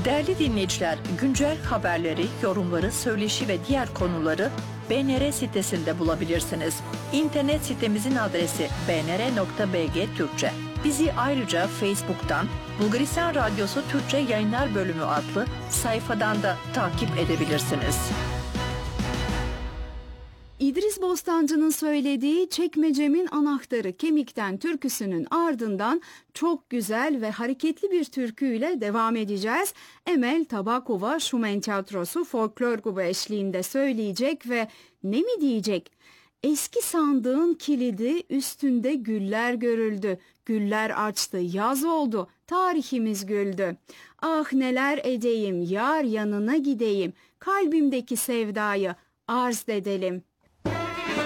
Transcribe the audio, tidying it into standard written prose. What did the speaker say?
Değerli dinleyiciler, güncel haberleri, yorumları, söyleşi ve diğer konuları BNR sitesinde bulabilirsiniz. İnternet sitemizin adresi bnr.bg Türkçe. Bizi ayrıca Facebook'tan Bulgaristan Radyosu Türkçe Yayınlar Bölümü adlı sayfadan da takip edebilirsiniz. İdris Bostancı'nın söylediği Çekmecemin Anahtarı Kemikten türküsünün ardından çok güzel ve hareketli bir türküyle devam edeceğiz. Emel Tabakova Şumen Tiyatrosu folklor grubu eşliğinde söyleyecek ve ne mi diyecek? Eski sandığın kilidi üstünde güller görüldü. Güller açtı, yaz oldu, tarihimiz güldü. Ah neler edeyim, yar yanına gideyim, kalbimdeki sevdayı arz edelim.